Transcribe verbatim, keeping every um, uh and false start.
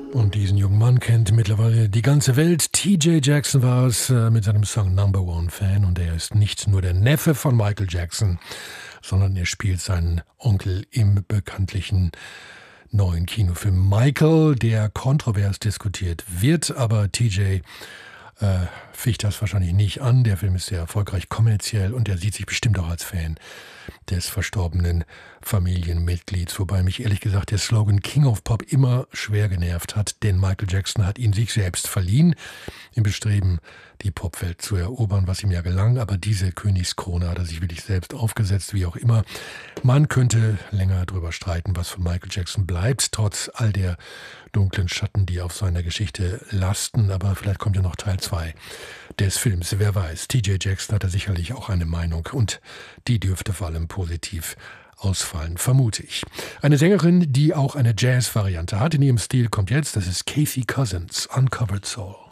Und diesen jungen Mann kennt mittlerweile die ganze Welt. T J Jackson war es äh, mit seinem Song Number One Fan. Und er ist nicht nur der Neffe von Michael Jackson, sondern er spielt seinen Onkel im bekanntlichen neuen Kinofilm Michael, der kontrovers diskutiert wird. Aber T J äh, ficht das wahrscheinlich nicht an. Der Film ist sehr erfolgreich kommerziell und er sieht sich bestimmt auch als Fan des verstorbenen Familienmitglieds, wobei mich ehrlich gesagt der Slogan King of Pop immer schwer genervt hat, denn Michael Jackson hat ihn sich selbst verliehen, im Bestreben, die Popwelt zu erobern, was ihm ja gelang, aber diese Königskrone hat er sich wirklich selbst aufgesetzt, wie auch immer. Man könnte länger drüber streiten, was von Michael Jackson bleibt, trotz all der dunklen Schatten, die auf seiner Geschichte lasten, aber vielleicht kommt ja noch Teil zwei des Films, wer weiß. T J Jackson hat da sicherlich auch eine Meinung und die dürfte vor allem positiv ausfallen, vermute ich. Eine Sängerin, die auch eine Jazz-Variante hat in ihrem Stil, kommt jetzt, das ist Kathy Cousins, Uncovered Soul.